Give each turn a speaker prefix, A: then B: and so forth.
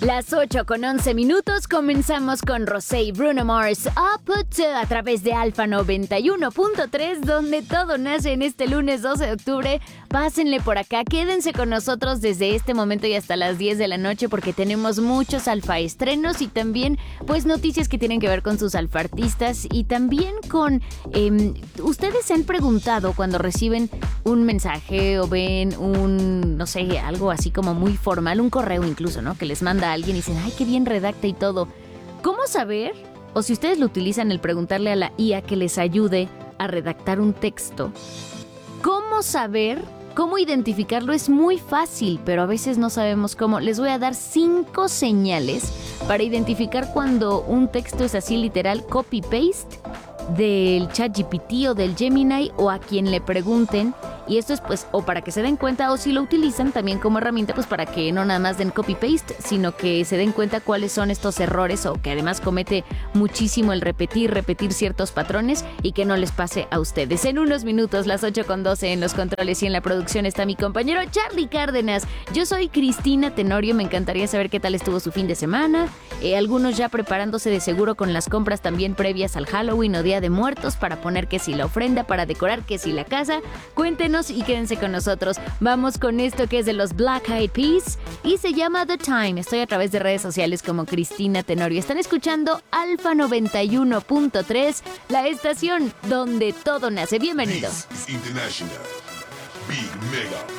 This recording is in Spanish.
A: Las 8:11 comenzamos con Rosé y Bruno Mars Up a través de Alfa 91.3, donde todo nace en este lunes 12 de octubre. Pásenle por acá, quédense con nosotros desde este momento y hasta las 10 de la noche porque tenemos muchos alfa estrenos y también pues noticias que tienen que ver con sus alfa artistas y también con... ustedes se han preguntado cuando reciben un mensaje o ven un, no sé, algo así como muy formal, un correo incluso, ¿no? Que les manda a alguien y dicen, ay, qué bien redacta y todo. ¿Cómo saber? O si ustedes lo utilizan el preguntarle a la IA que les ayude a redactar un texto. ¿Cómo saber? ¿Cómo identificarlo? Es muy fácil, pero a veces no sabemos cómo. Les voy a dar 5 señales para identificar cuando un texto es así literal copy-paste del ChatGPT o del Gemini o a quien le pregunten. Y esto es pues o para que se den cuenta o si lo utilizan también como herramienta pues para que no nada más den copy-paste, sino que se den cuenta cuáles son estos errores o que además comete muchísimo el repetir ciertos patrones y que no les pase a ustedes. En unos minutos, las 8:12 en los controles y en la producción está mi compañero Charlie Cárdenas. Yo soy Cristina Tenorio, me encantaría saber qué tal estuvo su fin de semana. Algunos ya preparándose de seguro con las compras también previas al Halloween o Día de Muertos para poner que si la ofrenda, para decorar que si la casa. Cuéntenos y quédense con nosotros. Vamos con esto que es de los Black Eyed Peas y se llama The Time. Estoy a través de redes sociales como Cristina Tenorio. Están escuchando Alfa 91.3, la estación donde todo nace. Bienvenidos.
B: This is International Big Mega